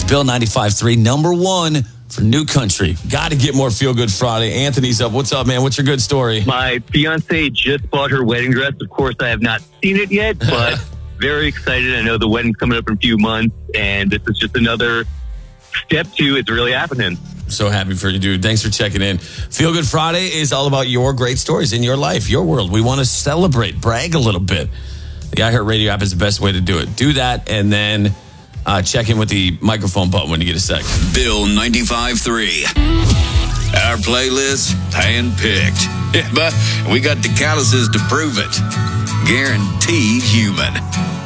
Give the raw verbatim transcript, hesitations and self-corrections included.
Bill ninety-five three, number one for New Country. Got to get more Feel Good Friday. Anthony's up. What's up, man? What's your good story? My fiance just bought her wedding dress. Of course, I have not seen it yet, but very excited. I know the wedding's coming up in a few months, and this is just another step to it's really happening. So happy for you, dude. Thanks for checking in. Feel Good Friday is all about your great stories in your life, your world. We want to celebrate, brag a little bit. The iHeartRadio app is the best way to do it. Do that, and then uh, check in with the microphone button when you get a sec. Bill ninety-five three. Our playlist, hand-picked. Yeah, but we got the calluses to prove it. Guaranteed human.